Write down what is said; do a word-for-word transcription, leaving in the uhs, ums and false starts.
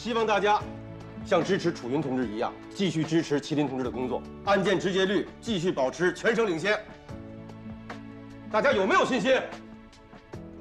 希望大家像支持楚云同志一样，继续支持麒麟同志的工作，案件执结率继续保持全省领先。大家有没有信心？